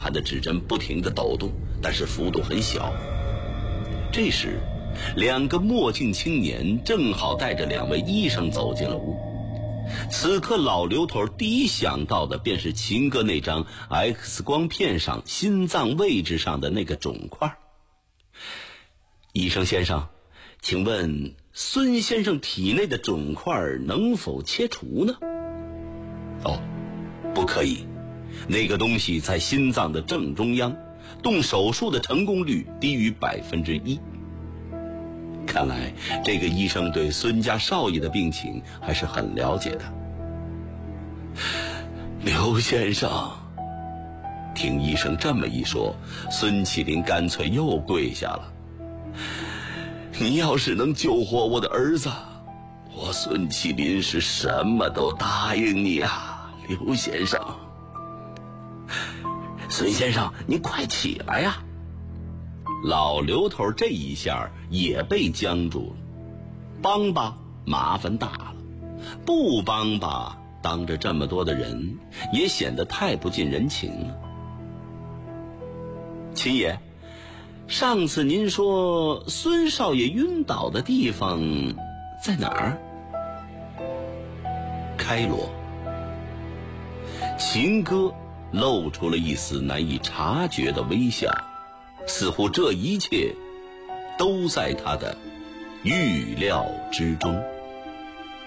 盘的指针不停地抖动，但是幅度很小。这时2个墨镜青年正好带着2位医生走进了屋。此刻老刘头第一想到的便是秦哥那张 X 光片上心脏位置上的那个肿块。医生先生，请问孙先生体内的肿块能否切除呢？哦，不可以，那个东西在心脏的正中央，动手术的成功率低于1%。看来这个医生对孙家少爷的病情还是很了解的。刘先生，听医生这么一说，孙启林干脆又跪下了。你要是能救活我的儿子，我孙启林是什么都答应你啊，刘先生。孙先生，你快起来呀！老刘头这一下也被僵住了，帮吧麻烦大了，不帮吧当着这么多的人也显得太不近人情了。秦爷，上次您说孙少爷晕倒的地方在哪儿？开罗。秦哥露出了一丝难以察觉的微笑，似乎这一切都在他的预料之中。